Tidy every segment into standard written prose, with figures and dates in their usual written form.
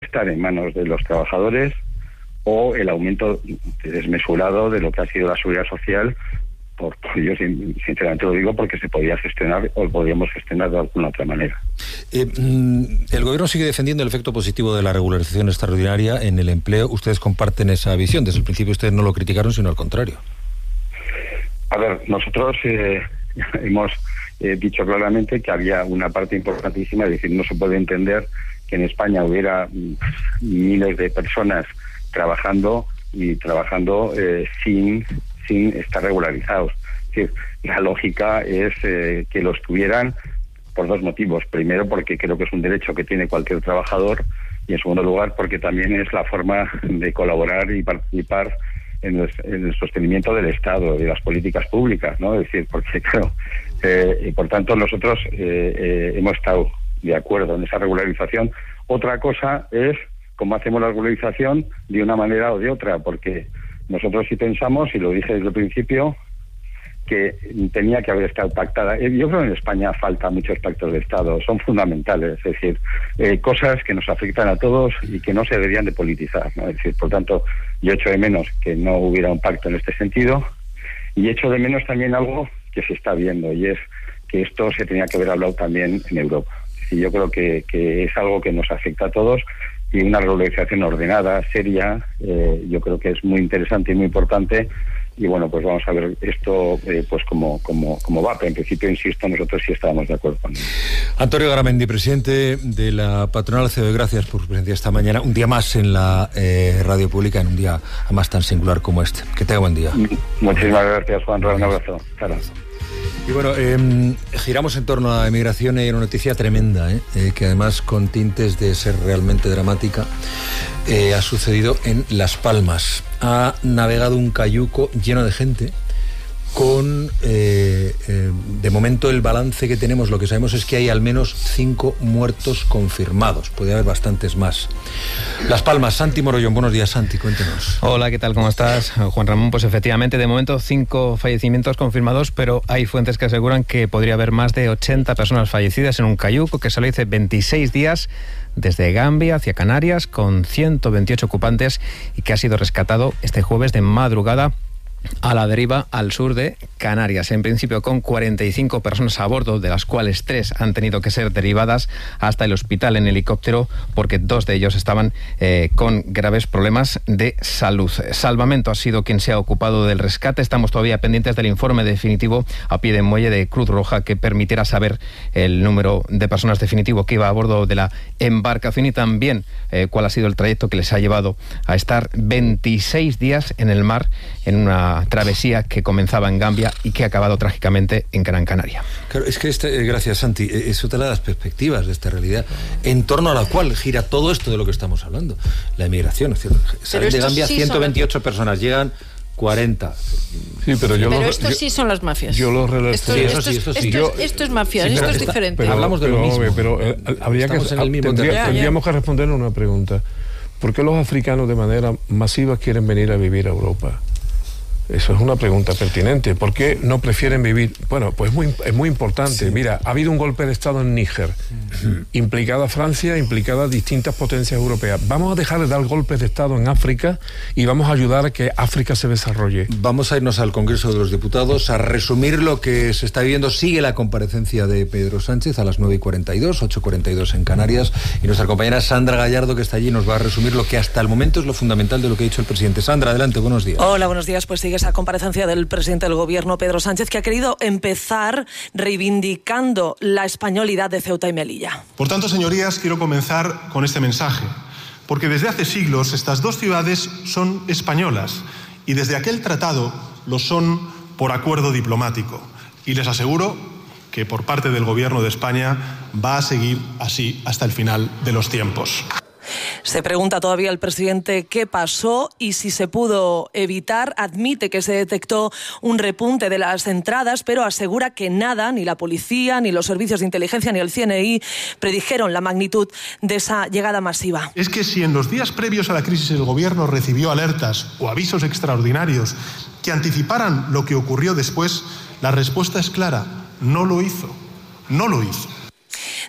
estar en manos de los trabajadores o el aumento desmesurado de lo que ha sido la seguridad social. Yo sinceramente lo digo porque se podía gestionar o podíamos gestionar de alguna otra manera. El gobierno sigue defendiendo el efecto positivo de la regularización extraordinaria en el empleo. Ustedes comparten esa visión. Desde el principio ustedes no lo criticaron, sino al contrario. A ver, nosotros hemos dicho claramente que había una parte importantísima, es decir, no se puede entender que en España hubiera miles de personas trabajando sin estar regularizados. Es decir, la lógica es que lo estuvieran por dos motivos. Primero, porque creo que es un derecho que tiene cualquier trabajador, y en segundo lugar, porque también es la forma de colaborar y participar en el sostenimiento del Estado, de las políticas públicas, ¿no? Es decir, porque claro, y por tanto nosotros hemos estado de acuerdo en esa regularización. Otra cosa es cómo hacemos la regularización de una manera o de otra, porque nosotros sí pensamos, y lo dije desde el principio, que tenía que haber estado pactada. Yo creo que en España faltan muchos pactos de Estado, son fundamentales, es decir, cosas que nos afectan a todos y que no se deberían de politizar, ¿no? Es decir, por tanto, yo echo de menos que no hubiera un pacto en este sentido, y echo de menos también algo que se está viendo, y es que esto se tenía que haber hablado también en Europa. Y yo creo que es algo que nos afecta a todos, y una regularización ordenada, seria, yo creo que es muy interesante y muy importante. Y bueno, pues vamos a ver esto pues cómo va, pero en principio, insisto, nosotros sí estábamos de acuerdo con él. Antonio Garamendi, presidente de la patronal COE, gracias por su presencia esta mañana, un día más en la radio pública, en un día además tan singular como este. Que tenga buen día. Muchísimas gracias, Juan. Un abrazo. Claro. Y bueno, giramos en torno a la emigración, y hay una noticia tremenda, que además con tintes de ser realmente dramática, ha sucedido en Las Palmas. Ha navegado un cayuco lleno de gente con, de momento el balance que tenemos, lo que sabemos es que hay al menos 5 muertos confirmados, puede haber bastantes más. Las Palmas, Santi Morollón, buenos días, Santi, cuéntenos. Hola, ¿qué tal? ¿Cómo estás, Juan Ramón? Pues efectivamente, de momento 5 fallecimientos confirmados, pero hay fuentes que aseguran que podría haber más de 80 personas fallecidas en un cayuco que salió hace 26 días desde Gambia hacia Canarias con 128 ocupantes y que ha sido rescatado este jueves de madrugada a la deriva al sur de Canarias. En principio con 45 personas a bordo, de las cuales 3 han tenido que ser derivadas hasta el hospital en helicóptero porque 2 de ellos estaban con graves problemas de salud. Salvamento ha sido quien se ha ocupado del rescate. Estamos todavía pendientes del informe definitivo a pie de muelle de Cruz Roja que permitirá saber el número de personas definitivo que iba a bordo de la embarcación y también cuál ha sido el trayecto que les ha llevado a estar 26 días en el mar en una travesía que comenzaba en Gambia y que ha acabado trágicamente en Gran Canaria. Claro, es que gracias, Santi, es otra de las perspectivas de esta realidad en torno a la cual gira todo esto de lo que estamos hablando, la emigración. Salen de Gambia 128 personas, llegan 40. Sí, pero estos sí son las mafias. Yo lo Esto es mafia, esto es diferente. Hablamos de lo mismo. Pero tendríamos que responder a una pregunta. ¿Por qué los africanos de manera masiva quieren venir a vivir a Europa? Eso es una pregunta pertinente. ¿Por qué no prefieren vivir? Bueno, pues es muy importante. Sí. Mira, ha habido un golpe de Estado en Níger, implicada Francia, implicadas distintas potencias europeas. Vamos a dejar de dar golpes de Estado en África y vamos a ayudar a que África se desarrolle. Vamos a irnos al Congreso de los Diputados a resumir lo que se está viviendo. Sigue la comparecencia de Pedro Sánchez a las 9:42, 8:42 en Canarias, y nuestra compañera Sandra Gallardo, que está allí, nos va a resumir lo que hasta el momento es lo fundamental de lo que ha dicho el presidente. Sandra, adelante, buenos días. Hola, buenos días. Pues sigue esa comparecencia del presidente del Gobierno, Pedro Sánchez, que ha querido empezar reivindicando la españolidad de Ceuta y Melilla. Por tanto, señorías, quiero comenzar con este mensaje, porque desde hace siglos estas dos ciudades son españolas y desde aquel tratado lo son por acuerdo diplomático. Y les aseguro que por parte del Gobierno de España va a seguir así hasta el final de los tiempos. Se pregunta todavía el presidente qué pasó y si se pudo evitar. Admite que se detectó un repunte de las entradas, pero asegura que nada, ni la policía, ni los servicios de inteligencia, ni el CNI predijeron la magnitud de esa llegada masiva. Es que si en los días previos a la crisis el Gobierno recibió alertas o avisos extraordinarios que anticiparan lo que ocurrió después, la respuesta es clara: no lo hizo. No lo hizo.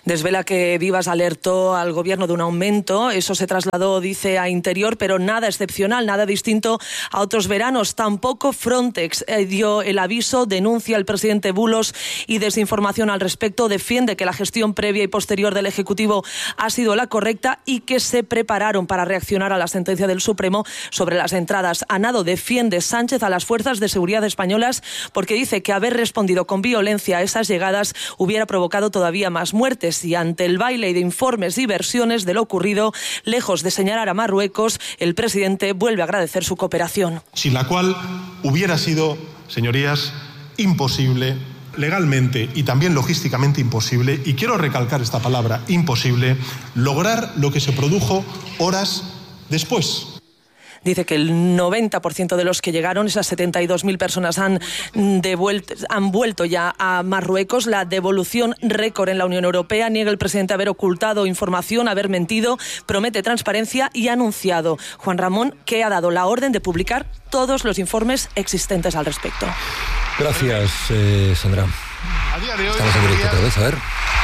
Desvela que Vivas alertó al gobierno de un aumento. Eso se trasladó, dice, a Interior, pero nada excepcional, nada distinto a otros veranos. Tampoco Frontex dio el aviso, denuncia el presidente bulos y desinformación al respecto, defiende que la gestión previa y posterior del Ejecutivo ha sido la correcta y que se prepararon para reaccionar a la sentencia del Supremo sobre las entradas. A nado defiende Sánchez a las fuerzas de seguridad españolas porque dice que haber respondido con violencia a esas llegadas hubiera provocado todavía más muertes, y ante el baile de informes y versiones de lo ocurrido, lejos de señalar a Marruecos, el presidente vuelve a agradecer su cooperación. Sin la cual hubiera sido, señorías, imposible, legalmente y también logísticamente imposible, y quiero recalcar esta palabra, imposible, lograr lo que se produjo horas después. Dice que el 90% de los que llegaron, esas 72.000 personas, han vuelto ya a Marruecos. La devolución récord en la Unión Europea. Niega el presidente haber ocultado información, haber mentido, promete transparencia y ha anunciado, Juan Ramón, que ha dado la orden de publicar todos los informes existentes al respecto. Gracias, Sandra. A día de hoy, estamos en directo otra vez, a ver.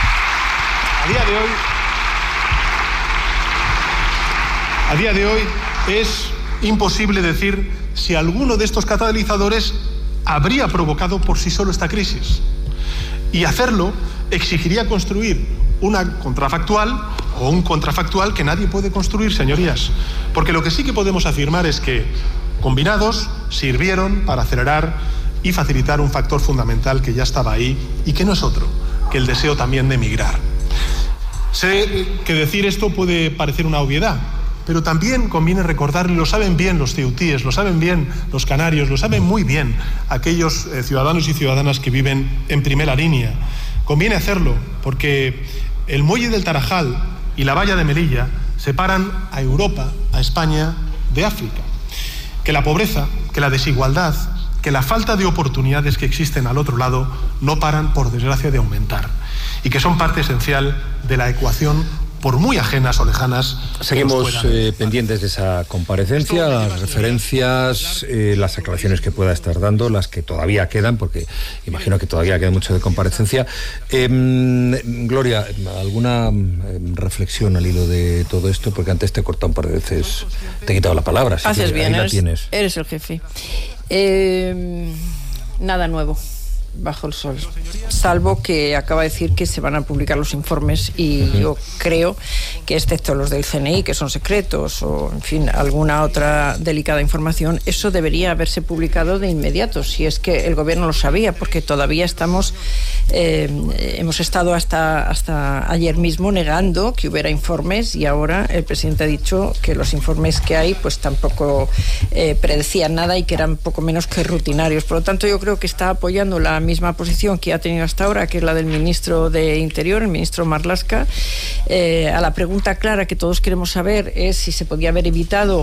A día de hoy es imposible decir si alguno de estos catalizadores habría provocado por sí solo esta crisis. Y hacerlo exigiría construir una contrafactual o un contrafactual que nadie puede construir, señorías. Porque lo que sí que podemos afirmar es que, combinados, sirvieron para acelerar y facilitar un factor fundamental que ya estaba ahí y que no es otro que el deseo también de emigrar. Sé que decir esto puede parecer una obviedad, pero también conviene recordar, y lo saben bien los ceutíes, lo saben bien los canarios, lo saben muy bien aquellos ciudadanos y ciudadanas que viven en primera línea. Conviene hacerlo porque el muelle del Tarajal y la valla de Melilla separan a Europa, a España, de África. Que la pobreza, que la desigualdad, que la falta de oportunidades que existen al otro lado no paran, por desgracia, de aumentar, y que son parte esencial de la ecuación, por muy ajenas o lejanas. Seguimos pendientes de esa comparecencia, las referencias, las aclaraciones que pueda estar dando, las que todavía quedan, porque imagino que todavía queda mucho de comparecencia. Gloria, ¿alguna reflexión al hilo de todo esto? Porque antes te he cortado un par de veces, te he quitado la palabra. Haces bien, eres el jefe. Nada nuevo bajo el sol, salvo que acaba de decir que se van a publicar los informes, y yo creo que, excepto los del CNI, que son secretos, o en fin, alguna otra delicada información, eso debería haberse publicado de inmediato, si es que el gobierno lo sabía, porque todavía hemos estado hasta ayer mismo negando que hubiera informes, y ahora el presidente ha dicho que los informes que hay pues tampoco predecían nada y que eran poco menos que rutinarios. Por lo tanto, yo creo que está apoyando la misma posición que ha tenido hasta ahora, que es la del ministro de Interior, el ministro Marlaska. A la pregunta clara que todos queremos saber es si se podía haber evitado,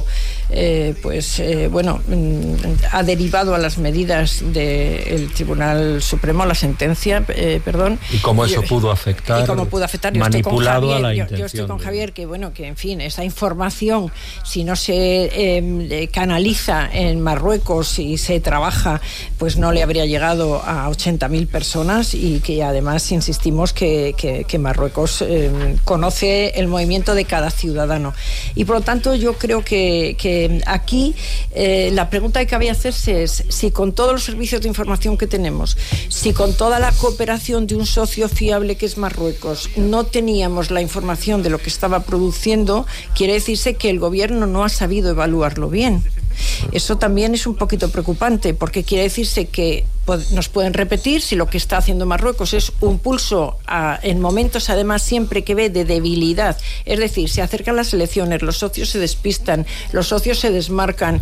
ha derivado a las medidas del Tribunal Supremo, la sentencia, y cómo eso pudo afectar, manipulado a la intención. Yo estoy con Javier, que en fin, esa información, si no se canaliza en Marruecos y se trabaja, pues no le habría llegado a 80.000 personas, y que además insistimos que Marruecos conoce el movimiento de cada ciudadano. Y por lo tanto yo creo que aquí la pregunta que cabía hacerse es si, con todos los servicios de información que tenemos, si con toda la cooperación de un socio fiable que es Marruecos, no teníamos la información de lo que estaba produciendo, quiere decirse que el gobierno no ha sabido evaluarlo bien. Eso también es un poquito preocupante, porque quiere decirse que nos pueden repetir si lo que está haciendo Marruecos es un pulso en momentos, además, siempre que ve de debilidad. Es decir, se acercan las elecciones, los socios se despistan, los socios se desmarcan.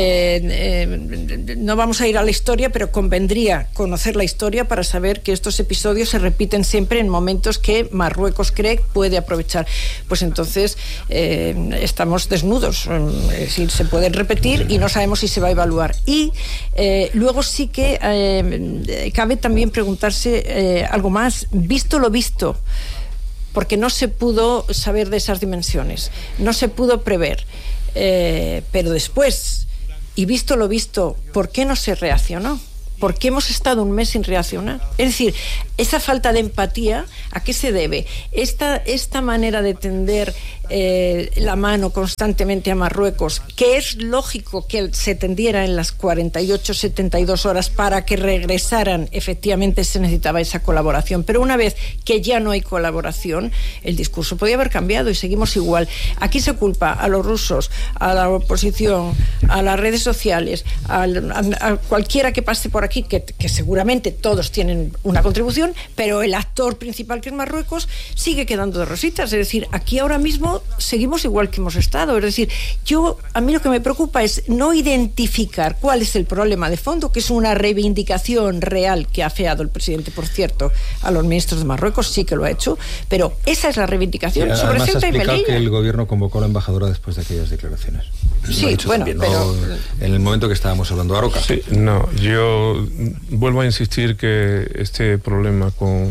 No vamos a ir a la historia, pero convendría conocer la historia para saber que estos episodios se repiten siempre en momentos que Marruecos cree puede aprovechar. Pues entonces estamos desnudos. Es decir, se pueden repetir y no sabemos si se va a evaluar. Y luego sí que cabe también preguntarse algo más, visto lo visto, porque no se pudo saber de esas dimensiones, no se pudo prever, pero después, y visto lo visto, ¿por qué no se reaccionó? ¿por qué hemos estado un mes sin reaccionar? Es decir, esa falta de empatía, ¿a qué se debe? Esta manera de tender la mano constantemente a Marruecos, que es lógico que se tendiera en las 48, 72 horas para que regresaran, efectivamente se necesitaba esa colaboración, pero una vez que ya no hay colaboración, el discurso podía haber cambiado y seguimos igual. Aquí se culpa a los rusos, a la oposición, a las redes sociales, a cualquiera que pase por aquí, que seguramente todos tienen una contribución, pero el actor principal, que es Marruecos, sigue quedando de rositas. Es decir, aquí ahora mismo seguimos igual que hemos estado. Es decir, a mí lo que me preocupa es no identificar cuál es el problema de fondo, que es una reivindicación real que ha afeado el presidente, por cierto, a los ministros de Marruecos, sí que lo ha hecho, pero esa es la reivindicación sobre Ceuta y Melilla. Que el gobierno convocó a la embajadora después de aquellas declaraciones. Sí, bueno, también, pero en el momento que estábamos hablando de Aroca. Sí, no, yo vuelvo a insistir que este problema con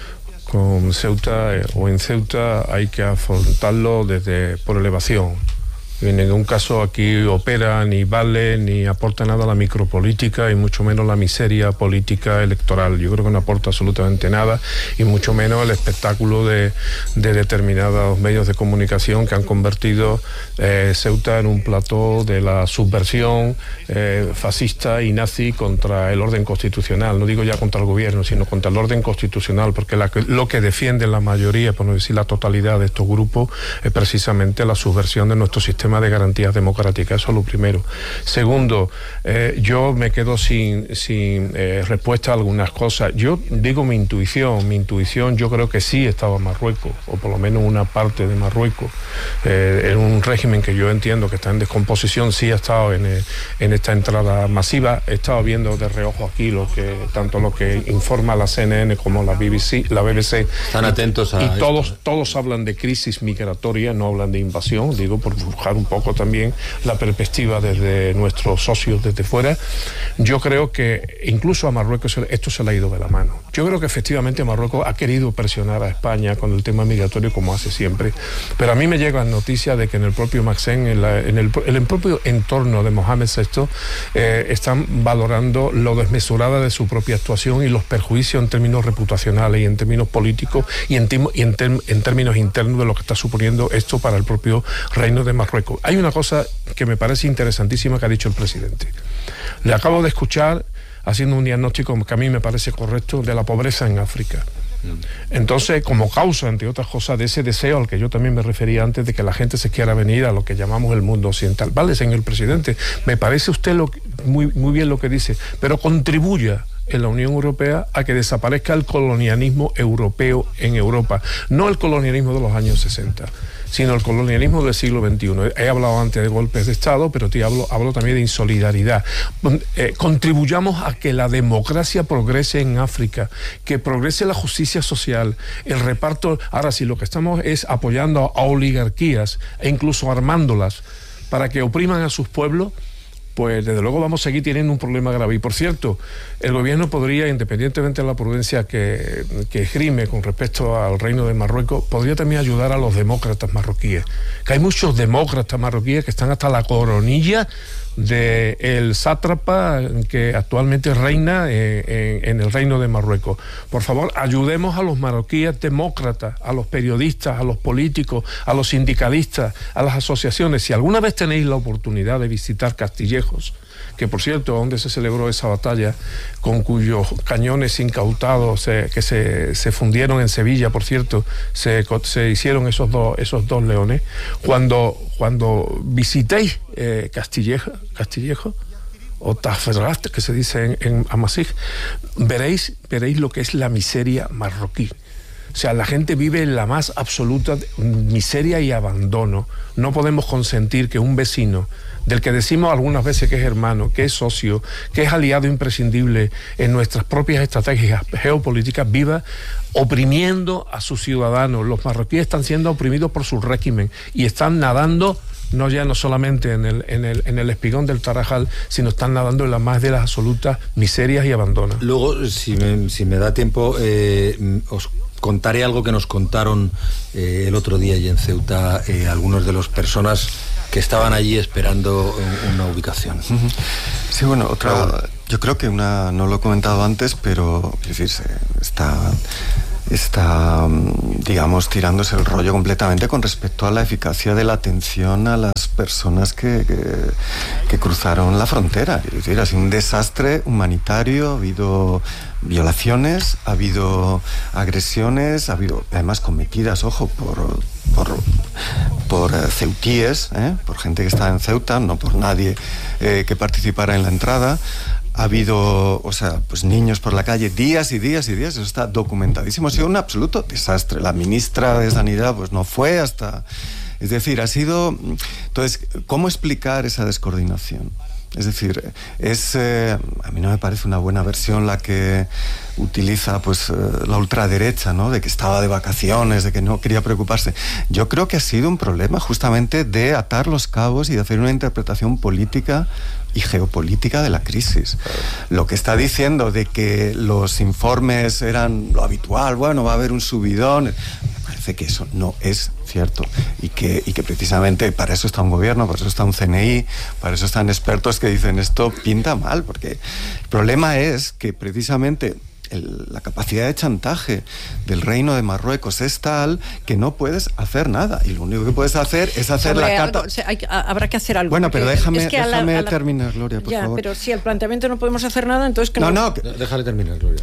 Ceuta o en Ceuta hay que afrontarlo por elevación. En ningún caso aquí opera, ni vale, ni aporta nada a la micropolítica y mucho menos la miseria política electoral. Yo creo que no aporta absolutamente nada y mucho menos el espectáculo de determinados medios de comunicación que han convertido Ceuta en un plató de la subversión fascista y nazi contra el orden constitucional. No digo ya contra el gobierno, sino contra el orden constitucional, porque lo que defiende la mayoría, por no decir la totalidad de estos grupos, es precisamente la subversión de nuestro sistema de garantías democráticas. Eso es lo primero. Segundo, yo me quedo sin respuesta a algunas cosas. Yo digo mi intuición yo creo que sí estaba Marruecos, o por lo menos una parte de Marruecos, en un régimen que yo entiendo que está en descomposición, sí ha estado en esta entrada masiva. He estado viendo de reojo aquí tanto lo que informa la CNN como la BBC. Están atentos a y todos hablan de crisis migratoria, no hablan de invasión, digo, por buscar un poco también la perspectiva desde nuestros socios desde fuera. Yo creo que incluso a Marruecos esto se le ha ido de la mano. Yo creo que efectivamente Marruecos ha querido presionar a España con el tema migratorio, como hace siempre, pero a mí me llegan noticias de que en el propio Maxen, en el propio entorno de Mohamed VI, están valorando lo desmesurada de su propia actuación y los perjuicios en términos reputacionales y en términos políticos y en términos internos de lo que está suponiendo esto para el propio reino de Marruecos. Hay una cosa que me parece interesantísima que ha dicho el presidente. Le acabo de escuchar haciendo un diagnóstico que a mí me parece correcto de la pobreza en África. Entonces, como causa, entre otras cosas, de ese deseo al que yo también me refería antes, de que la gente se quiera venir a lo que llamamos el mundo occidental. Vale, señor presidente, me parece usted muy bien lo que dice, pero contribuya en la Unión Europea a que desaparezca el colonialismo europeo en Europa. No el colonialismo de los años 60, sino el colonialismo del siglo XXI. He hablado antes de golpes de Estado, pero hablo también de insolidaridad. Contribuyamos a que la democracia progrese en África, que progrese la justicia social, el reparto. Ahora, si lo que estamos es apoyando a oligarquías e incluso armándolas para que opriman a sus pueblos, pues desde luego vamos a seguir teniendo un problema grave. Y por cierto, el gobierno podría, independientemente de la prudencia que esgrime con respecto al reino de Marruecos, podría también ayudar a los demócratas marroquíes, que hay muchos demócratas marroquíes que están hasta la coronilla del sátrapa que actualmente reina en el reino de Marruecos. Por favor, ayudemos a los marroquíes demócratas, a los periodistas, a los políticos, a los sindicalistas, a las asociaciones. Si alguna vez tenéis la oportunidad de visitar Castillejos, que por cierto, donde se celebró esa batalla, con cuyos cañones incautados que se fundieron en Sevilla, por cierto, se hicieron esos dos leones. Cuando visitéis Castillejo o Taferrat, que se dice en Amasij, veréis lo que es la miseria marroquí. O sea, la gente vive en la más absoluta miseria y abandono. No podemos consentir que un vecino, del que decimos algunas veces que es hermano, que es socio, que es aliado imprescindible en nuestras propias estrategias geopolíticas, viva oprimiendo a sus ciudadanos. Los marroquíes están siendo oprimidos por su régimen y están nadando no solamente en el espigón del Tarajal, sino están nadando en la más de las absolutas miserias y abandono. Luego, si me da tiempo, os contaré algo que nos contaron el otro día allí en Ceuta algunos de las personas que estaban allí esperando una ubicación. Sí, bueno, Yo creo que no lo he comentado antes, pero es decir, está, digamos, tirándose el rollo completamente con respecto a la eficacia de la atención a las personas que cruzaron la frontera. Es decir, ha sido un desastre humanitario, ha habido violaciones, ha habido agresiones, ha habido además cometidas, ojo, por ceutíes, por gente que estaba en Ceuta, no por nadie que participara en la entrada. Ha habido, pues niños por la calle días y días y días, eso está documentadísimo. Ha sido un absoluto desastre. La ministra de Sanidad pues no fue hasta... Es decir, ha sido... Entonces, ¿cómo explicar esa descoordinación? Es decir, a mí no me parece una buena versión la que utiliza pues la ultraderecha, ¿no? De que estaba de vacaciones, de que no quería preocuparse. Yo creo que ha sido un problema justamente de atar los cabos y de hacer una interpretación política y geopolítica de la crisis. Lo que está diciendo de que los informes eran lo habitual, bueno, va a haber un subidón, me parece que eso no es cierto y que precisamente para eso está un gobierno, para eso está un CNI, para eso están expertos que dicen esto pinta mal, porque el problema es que precisamente la capacidad de chantaje del Reino de Marruecos es tal que no puedes hacer nada y lo único que puedes hacer es hacer la carta. Habrá que hacer algo. Bueno, pero déjame terminar, Gloria, por favor. Pero si al planteamiento no podemos hacer nada, entonces que déjale terminar, Gloria.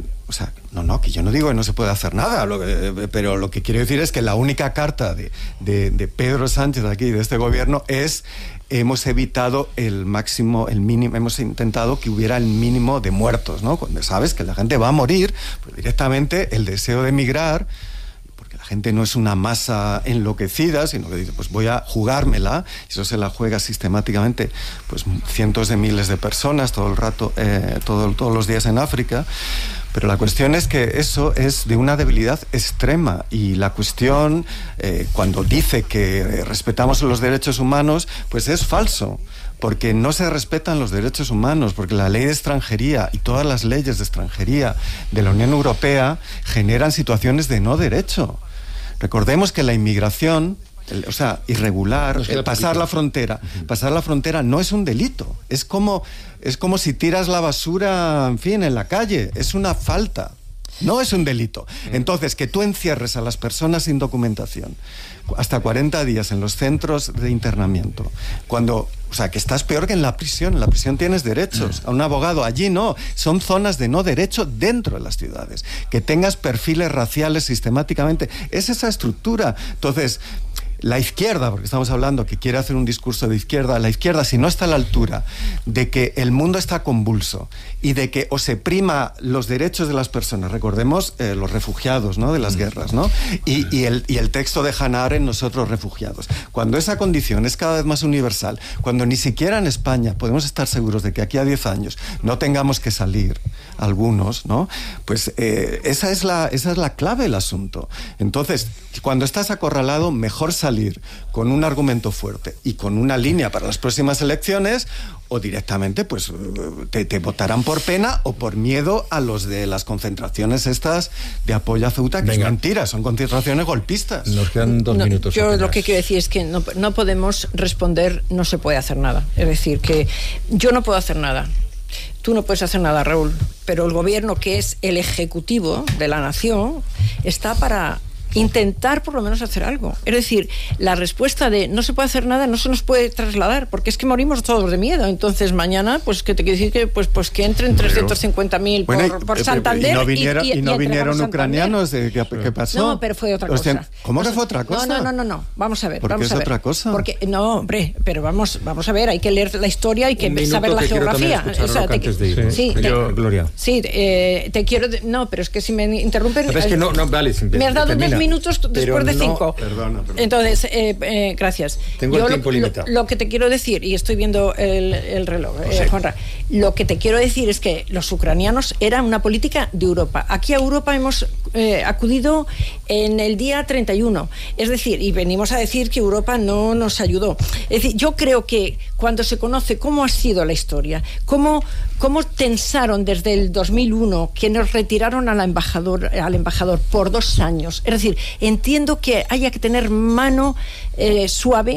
Que yo no digo que no se puede hacer nada, pero lo que quiero decir es que la única carta de Pedro Sánchez aquí, de este gobierno, es: hemos evitado el mínimo, hemos intentado que hubiera el mínimo de muertos, ¿no? Cuando sabes que la gente va a morir, pues directamente el deseo de emigrar, porque la gente no es una masa enloquecida, sino que dice, pues voy a jugármela, y eso se la juega sistemáticamente, pues cientos de miles de personas todo el rato, todos los días en África. Pero la cuestión es que eso es de una debilidad extrema y la cuestión, cuando dice que respetamos los derechos humanos, pues es falso, porque no se respetan los derechos humanos, porque la ley de extranjería y todas las leyes de extranjería de la Unión Europea generan situaciones de no derecho. Recordemos que la inmigración, irregular, pasar la frontera no es un delito, es como si tiras la basura, en fin, en la calle, es una falta, no es un delito. Entonces, que tú encierres a las personas sin documentación hasta 40 días en los centros de internamiento, que estás peor que en la prisión tienes derechos, a un abogado, allí no, son zonas de no derecho dentro de las ciudades, que tengas perfiles raciales sistemáticamente, es esa estructura. Entonces, la izquierda, porque estamos hablando que quiere hacer un discurso de izquierda, la izquierda, si no está a la altura de que el mundo está convulso y de que o se prima los derechos de las personas, recordemos los refugiados, ¿no?, de las guerras, ¿no?, y el texto de Hannah Arendt, Nosotros refugiados. Cuando esa condición es cada vez más universal, cuando ni siquiera en España podemos estar seguros de que aquí a 10 años no tengamos que salir algunos, ¿no?, pues esa es la clave del asunto. Entonces, cuando estás acorralado, mejor salir con un argumento fuerte y con una línea para las próximas elecciones, o directamente pues te votarán por pena o por miedo a los de las concentraciones estas de apoyo a Ceuta, que es mentira, son concentraciones golpistas. Nos quedan 2 minutos. Yo apenas. Lo que quiero decir es que no podemos responder no se puede hacer nada. Es decir, que yo no puedo hacer nada. Tú no puedes hacer nada, Raúl, pero el gobierno, que es el ejecutivo de la nación, está para intentar por lo menos hacer algo. Es decir, la respuesta de no se puede hacer nada no se nos puede trasladar, porque es que morimos todos de miedo. Entonces mañana, pues que te quiero decir que pues que entren 350.000 por Santander y no vinieron ucranianos. ¿Qué pasó? No, pero fue otra cosa. ¿Cómo que fue otra cosa? No. Vamos a ver. ¿Por qué es otra cosa? Porque no, hombre, pero vamos a ver. Hay que leer la historia, hay que saber la geografía. Gloria. Sí, te quiero. No, pero es que si me interrumpen. Pero es que no vale. Me has dado 10 minutos después de 5. Perdona. Entonces, gracias. Tengo el tiempo limitado. Lo que te quiero decir, y estoy viendo el reloj, Juanra, lo que te quiero decir es que los ucranianos eran una política de Europa. Aquí a Europa hemos acudido en el día 31. Es decir, y venimos a decir que Europa no nos ayudó. Es decir, yo creo que cuando se conoce cómo ha sido la historia, cómo tensaron desde el 2001 que nos retiraron al embajador por 2 años. Es decir, entiendo que haya que tener mano suave,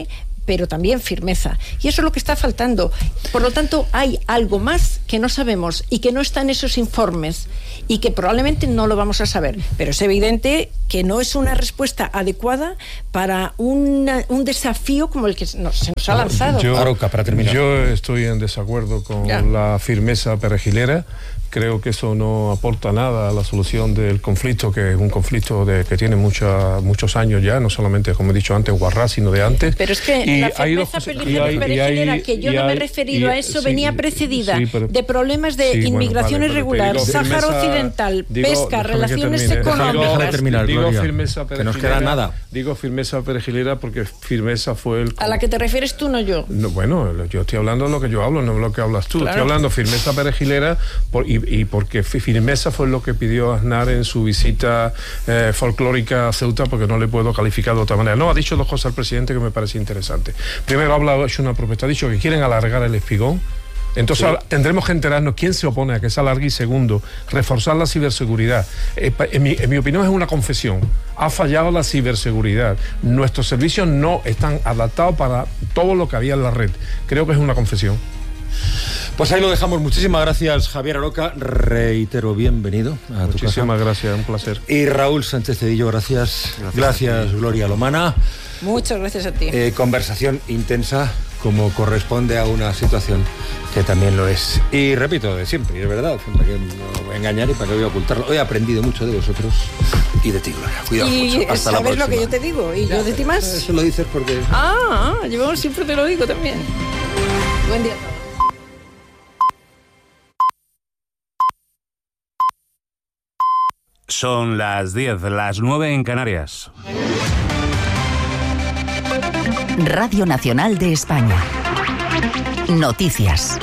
pero también firmeza. Y eso es lo que está faltando. Por lo tanto, hay algo más que no sabemos y que no está en esos informes y que probablemente no lo vamos a saber. Pero es evidente que no es una respuesta adecuada para un desafío como el que se nos ha lanzado. Yo estoy en desacuerdo con la firmeza perejilera. Creo que eso no aporta nada a la solución del conflicto, que es un conflicto que tiene muchos años ya, no solamente, como he dicho antes, Guarrá, sino de antes. Pero es que la firmeza perejilera, que yo no me he referido a eso, venía precedida de problemas de inmigración irregular, Sáhara Occidental, pesca, relaciones económicas. Digo firmeza perejilera, que nos queda nada. Digo firmeza perejilera porque firmeza fue el... A la que te refieres tú, no yo. No, bueno, yo estoy hablando de lo que yo hablo, no de lo que hablas tú. Claro. Estoy hablando firmeza perejilera y porque firmeza fue lo que pidió Aznar en su visita folclórica a Ceuta, porque no le puedo calificar de otra manera. No, ha dicho dos cosas al presidente que me parece interesante. Primero, ha hecho una propuesta, ha dicho que quieren alargar el espigón. Entonces tendremos que enterarnos quién se opone a que se alargue. Y segundo, reforzar la ciberseguridad. En mi opinión es una confesión. Ha fallado la ciberseguridad. Nuestros servicios no están adaptados para todo lo que había en la red. Creo que es una confesión. Pues ahí lo dejamos. Muchísimas gracias, Javier Aroca. Reitero, bienvenido a tu casa. Muchísimas gracias, un placer. Y Raúl Sánchez Cedillo, gracias. Gracias, Gloria Lomana. Muchas gracias a ti. Conversación intensa, como corresponde a una situación que también lo es. Y repito, de siempre, y es verdad, para que no voy a engañar y para que voy a ocultarlo. Hoy he aprendido mucho de vosotros y de ti, Gloria. Cuidado mucho. Hasta la próxima. ¿Sabes lo que yo te digo? ¿Y yo de ti más? Eso lo dices porque... Yo siempre te lo digo también. Buen día. Son las 10, las 9 en Canarias. Radio Nacional de España. Noticias.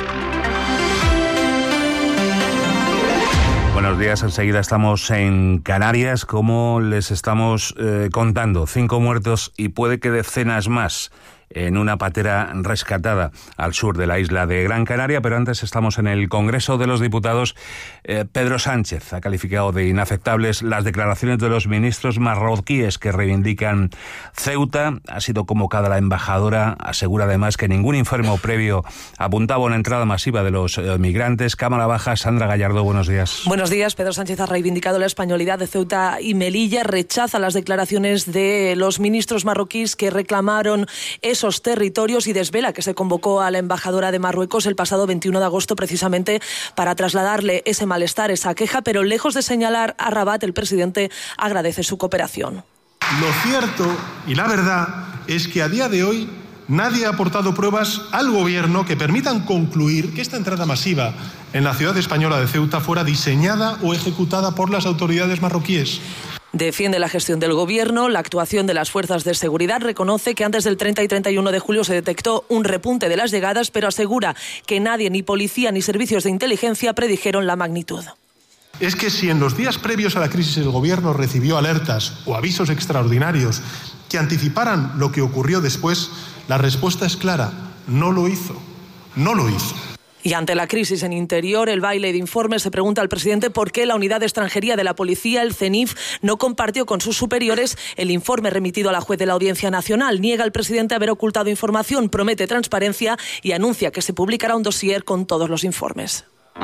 Buenos días, enseguida estamos en Canarias, como les estamos contando. 5 muertos y puede que decenas más en una patera rescatada al sur de la isla de Gran Canaria, pero antes estamos en el Congreso de los Diputados. Pedro Sánchez ha calificado de inaceptables las declaraciones de los ministros marroquíes que reivindican Ceuta. Ha sido convocada la embajadora, asegura además que ningún informe previo apuntaba a una entrada masiva de los migrantes. Cámara Baja, Sandra Gallardo, buenos días. Buenos días. Pedro Sánchez ha reivindicado la españolidad de Ceuta y Melilla, rechaza las declaraciones de los ministros marroquíes que reclamaron esos territorios y desvela que se convocó a la embajadora de Marruecos el pasado 21 de agosto precisamente para trasladarle ese malestar, esa queja, pero lejos de señalar a Rabat, el presidente agradece su cooperación. Lo cierto y la verdad es que a día de hoy nadie ha aportado pruebas al gobierno que permitan concluir que esta entrada masiva en la ciudad española de Ceuta fuera diseñada o ejecutada por las autoridades marroquíes. Defiende la gestión del gobierno, la actuación de las fuerzas de seguridad, reconoce que antes del 30 y 31 de julio se detectó un repunte de las llegadas, pero asegura que nadie, ni policía ni servicios de inteligencia, predijeron la magnitud. Es que si en los días previos a la crisis el gobierno recibió alertas o avisos extraordinarios que anticiparan lo que ocurrió después, la respuesta es clara: no lo hizo. No lo hizo. Y ante la crisis en Interior, el baile de informes, se pregunta al presidente por qué la Unidad de Extranjería de la Policía, el CENIF, no compartió con sus superiores el informe remitido a la juez de la Audiencia Nacional. Niega el presidente haber ocultado información, promete transparencia y anuncia que se publicará un dossier con todos los informes.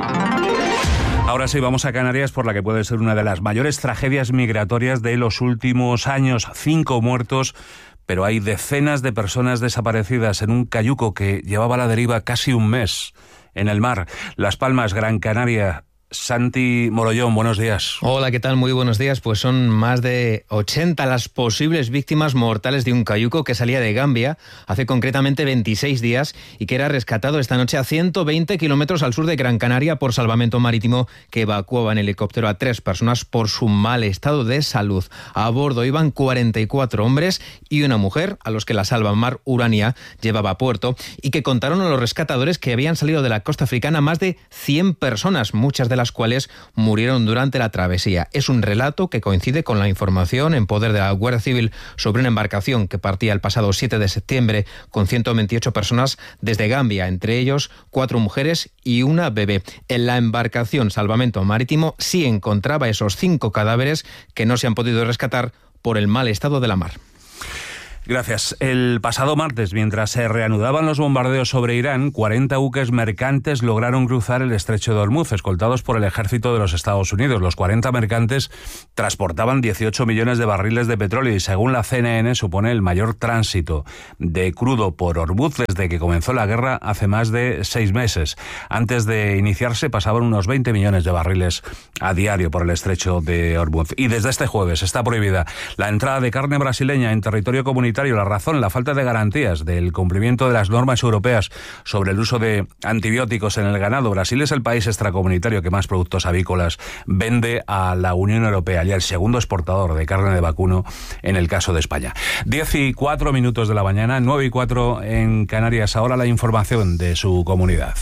Ahora sí, vamos a Canarias, por la que puede ser una de las mayores tragedias migratorias de los últimos años. 5 muertos, pero hay decenas de personas desaparecidas en un cayuco que llevaba a la deriva casi un mes en el mar. Las Palmas, Gran Canaria. Santi Morollón, buenos días. Hola, ¿qué tal? Muy buenos días. Pues son más de 80 las posibles víctimas mortales de un cayuco que salía de Gambia hace concretamente 26 días y que era rescatado esta noche a 120 kilómetros al sur de Gran Canaria por Salvamento Marítimo, que evacuaba en helicóptero a 3 personas por su mal estado de salud. A bordo iban 44 hombres y una mujer, a los que la Salvamar Urania llevaba a puerto, y que contaron a los rescatadores que habían salido de la costa africana más de 100 personas, muchas de las cuales murieron durante la travesía. Es un relato que coincide con la información en poder de la Guardia Civil sobre una embarcación que partía el pasado 7 de septiembre con 128 personas desde Gambia, entre ellos 4 mujeres y una bebé. En la embarcación Salvamento Marítimo sí encontraba esos 5 cadáveres que no se han podido rescatar por el mal estado de la mar. Gracias. El pasado martes, mientras se reanudaban los bombardeos sobre Irán, 40 buques mercantes lograron cruzar el estrecho de Hormuz, escoltados por el ejército de los Estados Unidos. Los 40 mercantes transportaban 18 millones de barriles de petróleo y, según la CNN, supone el mayor tránsito de crudo por Hormuz desde que comenzó la guerra hace más de 6 meses. Antes de iniciarse pasaban unos 20 millones de barriles a diario por el estrecho de Hormuz. Y desde este jueves está prohibida la entrada de carne brasileña en territorio comunitario. La razón, la falta de garantías del cumplimiento de las normas europeas sobre el uso de antibióticos en el ganado. Brasil es el país extracomunitario que más productos avícolas vende a la Unión Europea y el segundo exportador de carne de vacuno en el caso de España. 10:04 de la mañana, 9:04 en Canarias. Ahora la información de su comunidad.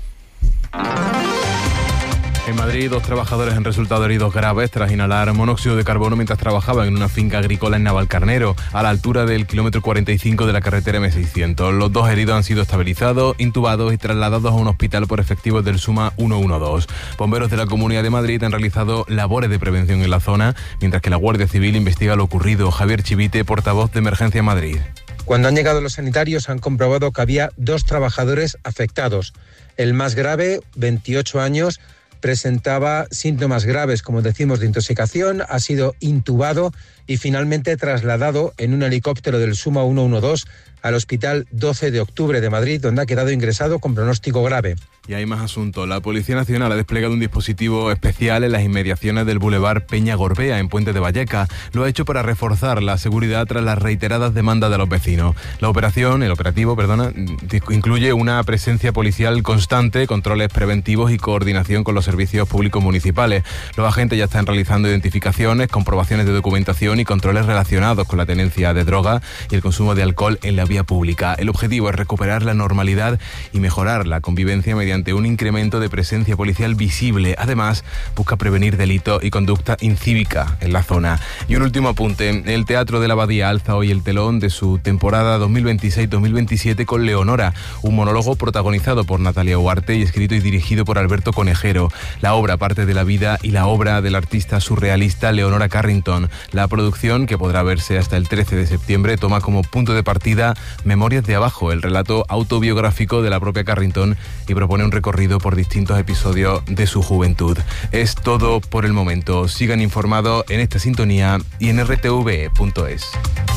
En Madrid, 2 trabajadores han resultado heridos graves tras inhalar monóxido de carbono mientras trabajaban en una finca agrícola en Navalcarnero, a la altura del kilómetro 45 de la carretera M600. Los 2 heridos han sido estabilizados, intubados y trasladados a un hospital por efectivos del SUMA 112. Bomberos de la Comunidad de Madrid han realizado labores de prevención en la zona, mientras que la Guardia Civil investiga lo ocurrido. Javier Chivite, portavoz de Emergencia Madrid. Cuando han llegado los sanitarios han comprobado que había 2 trabajadores afectados. El más grave, 28 años, presentaba síntomas graves, como decimos, de intoxicación, ha sido intubado y finalmente trasladado en un helicóptero del SUMA 112 al Hospital 12 de Octubre de Madrid, donde ha quedado ingresado con pronóstico grave. Y hay más asuntos. La Policía Nacional ha desplegado un dispositivo especial en las inmediaciones del Boulevard Peña Gorbea, en Puente de Vallecas. Lo ha hecho para reforzar la seguridad tras las reiteradas demandas de los vecinos. El operativo, incluye una presencia policial constante, controles preventivos y coordinación con los servicios públicos municipales. Los agentes ya están realizando identificaciones, comprobaciones de documentación y controles relacionados con la tenencia de drogas y el consumo de alcohol en la vía pública. El objetivo es recuperar la normalidad y mejorar la convivencia mediante un incremento de presencia policial visible. Además, busca prevenir delitos y conducta incívica en la zona. Y un último apunte. El Teatro de la Abadía alza hoy el telón de su temporada 2026-2027 con Leonora, un monólogo protagonizado por Natalia Huarte y escrito y dirigido por Alberto Conejero. La obra parte de la vida y la obra del artista surrealista Leonora Carrington. La producción, que podrá verse hasta el 13 de septiembre, toma como punto de partida Memorias de Abajo, el relato autobiográfico de la propia Carrington, y propone un recorrido por distintos episodios de su juventud. Es todo por el momento. Sigan informados en esta sintonía y en rtv.es.